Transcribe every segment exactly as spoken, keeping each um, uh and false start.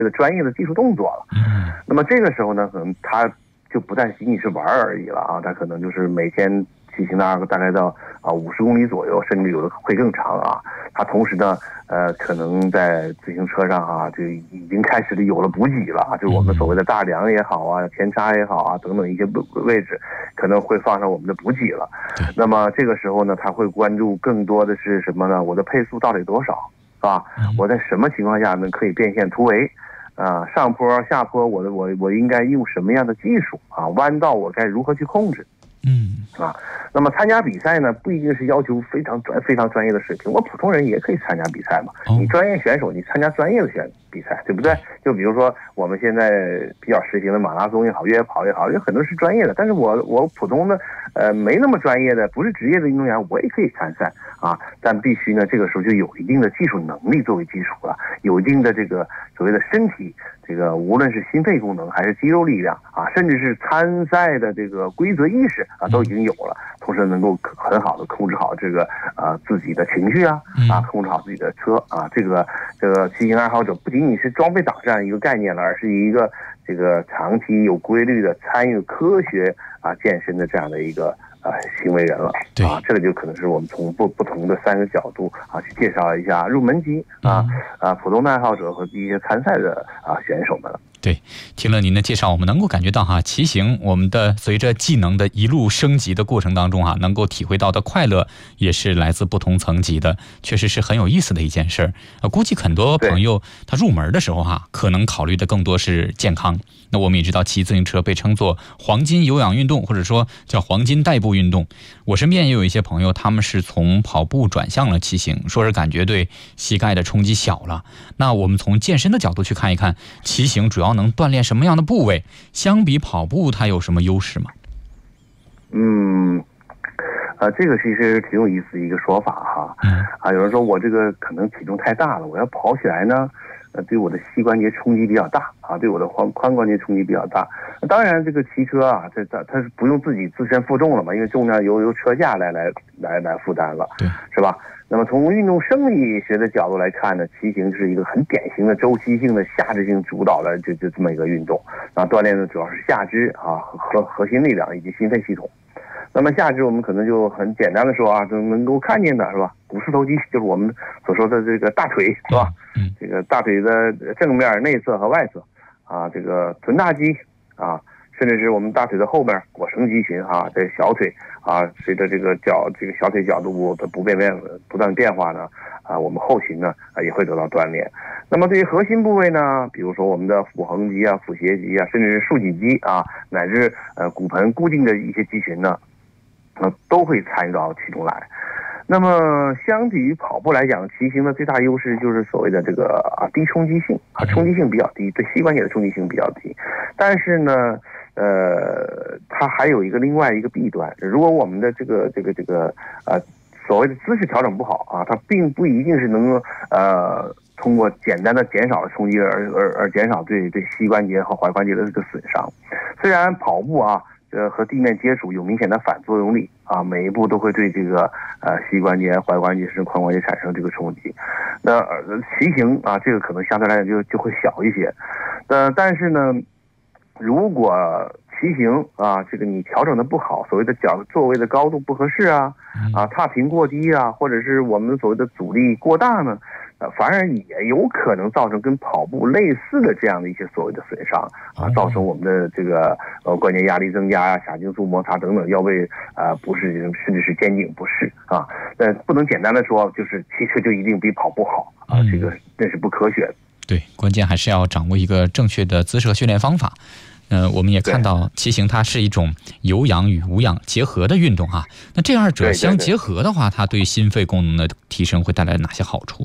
这个专业的技术动作了。 嗯， 那么这个时候呢，可能他就不但仅仅是玩而已了啊，他可能就是每天骑行大大概到啊五十公里左右，甚至有的会更长啊。他同时呢，呃，可能在自行车上啊，就已经开始有了补给了啊，就是我们所谓的大梁也好啊、前叉也好啊等等一些位置，可能会放上我们的补给了。那么这个时候呢，他会关注更多的是什么呢？我的配速到底多少啊？我在什么情况下呢可以变现突围？啊，上坡下坡，我的我我应该用什么样的技术啊？弯道我该如何去控制？ 嗯啊，那么参加比赛呢，不一定是要求非常专非常专业的水平，我普通人也可以参加比赛嘛。 哦、 你专业选手，你参加专业的选比赛，对不对？就比如说我们现在比较实行的马拉松也好，越野跑也好，有很多是专业的，但是我我普通的呃没那么专业的，不是职业的运动员，我也可以参赛啊。但必须呢，这个时候就有一定的技术能力作为基础了，有一定的这个所谓的身体。这个无论是心肺功能还是肌肉力量啊，甚至是参赛的这个规则意识啊，都已经有了。同时能够很好的控制好这个呃自己的情绪啊啊，控制好自己的车啊。这个这个骑行爱好者不仅仅是装备党这样一个概念了，而是一个这个长期有规律的参与科学啊健身的这样的一个呃行为人了。 对啊，这个就可能是我们从不不同的三个角度啊去介绍一下入门级啊啊普通的爱好者和一些参赛的啊选手们了。 对，听了您的介绍，我们能够感觉到哈，骑行我们的随着技能的一路升级的过程当中哈，能够体会到的快乐也是来自不同层级的，确实是很有意思的一件事儿。呃，估计很多朋友他入门的时候哈，可能考虑的更多是健康。那我们也知道，骑自行车被称作黄金有氧运动，或者说叫黄金代步运动。我身边也有一些朋友，他们是从跑步转向了骑行，说是感觉对膝盖的冲击小了。那我们从健身的角度去看一看，骑行主要能锻炼什么样的部位？相比跑步，它有什么优势吗？ 嗯，呃，这个其实挺有意思的一个说法哈。嗯。啊，有人说我这个可能体重太大了，我要跑起来呢，呃，对我的膝关节冲击比较大啊，对我的髋髋关节冲击比较大。当然，这个骑车啊，这它它是不用自己自身负重了嘛，因为重量由由车架来来来来负担了， 对， 是吧？那么从运动生理学的角度来看呢，骑行是一个很典型的周期性的下肢性主导的就就这么一个运动，然后锻炼的主要是下肢啊和核心力量以及心肺系统。那么下肢我们可能就很简单的说啊，就能够看见的是吧？股四头肌就是我们所说的这个大腿是吧？嗯，这个大腿的正面、内侧和外侧啊，这个臀大肌啊，甚至是我们大腿的后面腘绳肌群啊，这小腿啊，随着这个角这个小腿角度的不变变不断变化呢，啊，我们后群呢啊也会得到锻炼。那么对于核心部位呢，比如说我们的腹横肌啊、腹斜肌啊，甚至是竖脊肌啊，乃至呃骨盆固定的一些肌群呢，呃都会参与到其中来。那么相比于跑步来讲，骑行的最大优势就是所谓的这个啊低冲击性啊，冲击性比较低，对膝关节的冲击性比较低。但是呢，呃，它还有一个另外一个弊端，如果我们的这个这个这个呃所谓的姿势调整不好啊，它并不一定是能够呃通过简单的减少冲击而而而减少对对膝关节和踝关节的这个损伤。虽然跑步啊。呃，和地面接触有明显的反作用力啊，每一步都会对这个呃膝关节、踝关节甚至髋关节产生这个冲击。那呃骑行啊，这个可能相对来讲就就会小一些。呃，但是呢，如果骑行啊，这个你调整的不好，所谓的脚座位的高度不合适啊，啊踏频过低啊，或者是我们所谓的阻力过大呢，呃，反而也有可能造成跟跑步类似的这样的一些所谓的损伤啊，造成我们的这个呃关节压力增加呀、髂胫束摩擦等等，腰背啊、呃、不适，甚至是肩颈不适啊。那不能简单的说就是骑车就一定比跑步好啊，这个那是不科学的。 对，关键还是要掌握一个正确的姿势和训练方法。呃，我们也看到骑行它是一种有氧与无氧结合的运动啊。那这二者相结合的话，它对心肺功能的提升会带来哪些好处？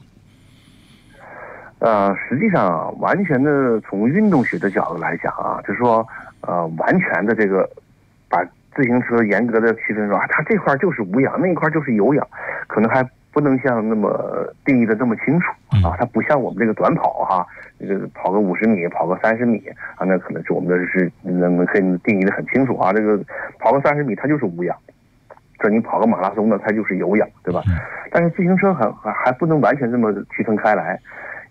呃，实际上啊，完全的从运动学的角度来讲啊，就是说，呃，完全的这个把自行车严格的区分说啊，它这块就是无氧，那一块就是有氧，可能还不能像那么定义的那么清楚啊。它不像我们这个短跑哈，这个跑个五十米，跑个三十米啊，那可能是我们的是能可以定义的很清楚啊。这个跑个三十米它就是无氧，这你跑个马拉松呢，它就是有氧，对吧？但是自行车还还还不能完全这么区分开来。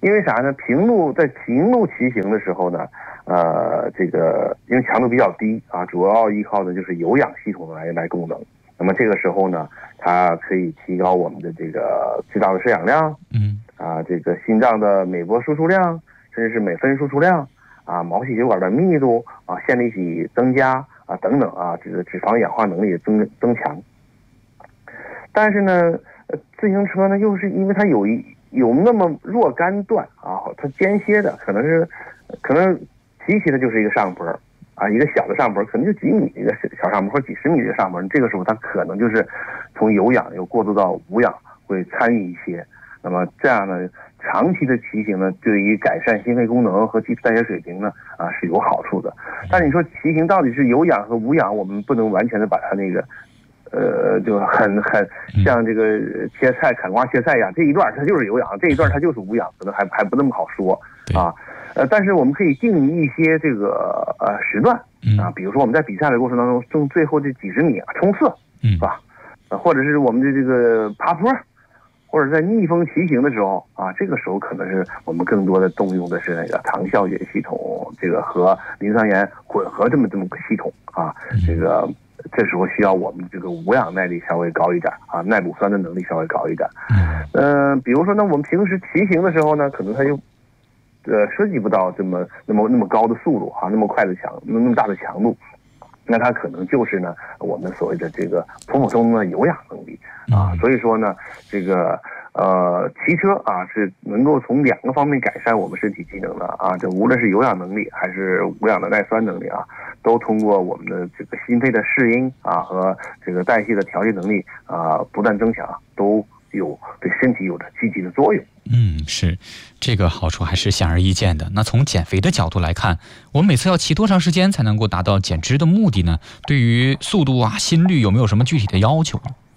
因为啥呢？平路在平路骑行的时候呢，呃，这个因为强度比较低啊，主要依靠的就是有氧系统来来功能。那么这个时候呢，它可以提高我们的这个最大的摄氧量， 嗯， 啊，这个心脏的每波输出量，甚至是每分输出量，啊，毛细血管的密度啊，线粒体增加啊，等等啊，这个脂肪氧化能力增增强。但是呢，自行车呢，又是因为它有一有那么若干段啊，它间歇的，可能是可能提起的就是一个上坡。啊，一个小的上坡，可能就几米一个小上坡，或几十米的上坡，这个时候它可能就是从有氧又过渡到无氧，会参与一些。那么这样呢，长期的骑行呢，对于改善心肺功能和基础代谢水平呢，啊是有好处的。但你说骑行到底是有氧和无氧，我们不能完全的把它那个，呃，就很很像这个切菜砍瓜切菜一样，这一段它就是有氧，这一段它就是无氧，可能还还不那么好说啊。呃，但是我们可以定义一些这个呃时段啊，比如说我们在比赛的过程当中，从最后这几十米啊冲刺，是吧？呃，或者是我们的这个爬坡，或者在逆风骑行的时候啊，这个时候可能是我们更多的动用的是那个糖酵解系统，这个和磷酸盐混合这么这么个系统啊，这个这时候需要我们这个无氧耐力稍微高一点啊，耐乳酸的能力稍微高一点。嗯、呃，比如说呢，我们平时骑行的时候呢，可能它就呃，涉及不到这么那么那么高的速度啊，那么快的强，那么大的强度，那它可能就是呢我们所谓的这个普普通通的有氧能力啊。所以说呢，这个呃骑车啊是能够从两个方面改善我们身体机能的啊，这无论是有氧能力还是无氧的耐酸能力啊，都通过我们的这个心肺的适应啊和这个代谢的调节能力啊不断增强，都有对身体有着积极的作用。 嗯，是，这个好处还是显而易见的。那从减肥的角度来看，我们每次要骑多长时间才能够达到减脂的目的呢？对于速度啊、心率有没有什么具体的要求呢？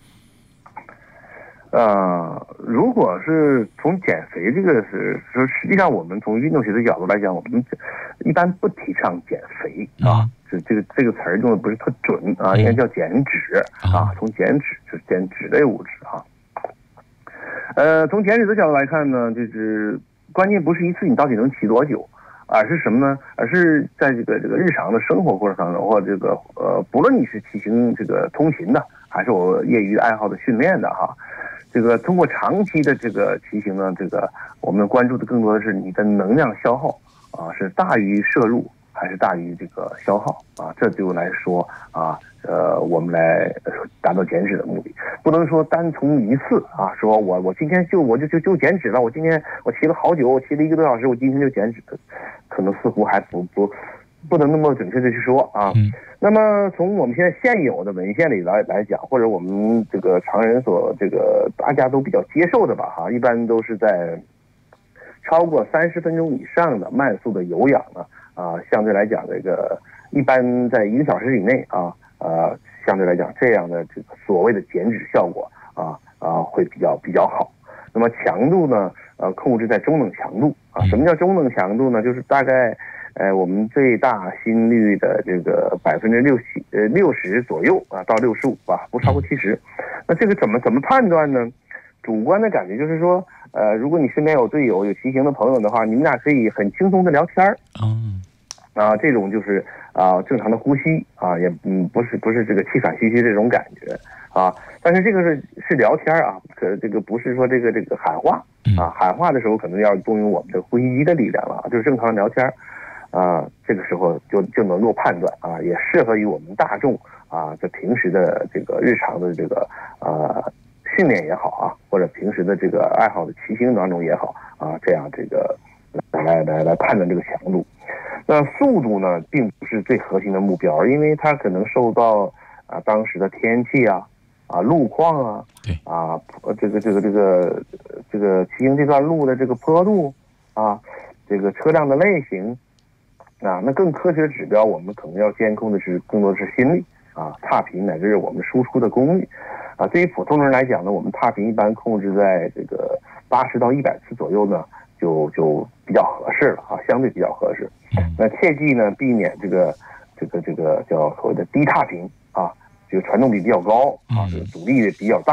呃，如果是从减肥这个是说，实际上我们从运动学的角度来讲，我们一般不提倡减肥啊，这这个这个词儿用的不是特准啊，应该叫减脂啊，从减脂就是减脂类物质啊。呃，从减脂的角度来看呢，就是关键不是一次你到底能骑多久，而是什么呢？而是在这个这个日常的生活过程当中，或者这个呃，不论你是骑行这个通勤的，还是我业余爱好的训练的哈，这个通过长期的这个骑行呢，这个我们关注的更多的是你的能量消耗啊，是大于摄入还是大于这个消耗啊？这就来说啊。呃，我们来达到减脂的目的，不能说单从一次啊，说我我今天就我就就就减脂了，我今天我骑了好久，我骑了一个多小时，我今天就减脂，可能似乎还不不不能那么准确的去说啊。嗯、那么从我们现在现有的文献里来来讲，或者我们这个常人所这个大家都比较接受的吧哈，一般都是在超过三十分钟以上的慢速的有氧呢啊，相对来讲这个一般在一个小时以内啊。呃，相对来讲，这样的这个所谓的减脂效果啊啊会比较比较好。那么强度呢，呃，控制在中等强度啊。什么叫中等强度呢？就是大概呃我们最大心率的这个百分之六七呃六十左右啊，到六十五吧，不超过七十。那这个怎么怎么判断呢？主观的感觉就是说，呃，如果你身边有队友、有骑行的朋友的话，你们俩可以很轻松的聊天儿。嗯。啊，这种就是啊正常的呼吸啊，也嗯不是不是这个气喘吁吁这种感觉啊，但是这个是是聊天啊，可这个不是说这个这个喊话啊，喊话的时候可能要动用我们的呼吸机的力量了，就是正常的聊天啊，这个时候就就能够判断啊，也适合于我们大众啊，在平时的这个日常的这个呃训练也好啊，或者平时的这个爱好的骑行当中也好啊，这样这个来来来判断这个强度。那速度呢，并不是最核心的目标，因为它可能受到啊当时的天气啊、啊路况啊、啊这个这个这个这个骑行这段路的这个坡度啊、这个车辆的类型啊，那更科学的指标，我们可能要监控的是更多的是心率啊、踏频乃至我们输出的功率啊。对于普通人来讲呢，我们踏频一般控制在这个八十到一百次左右呢。就就比较合适了啊，相对比较合适。那切记呢，避免这个这个这个叫所谓的低踏频啊，这个传动比比较高啊，这个阻力也比较大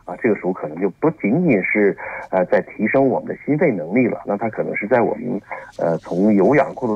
啊，这个时候可能就不仅仅是呃在提升我们的心肺能力了，那它可能是在我们呃从有氧过渡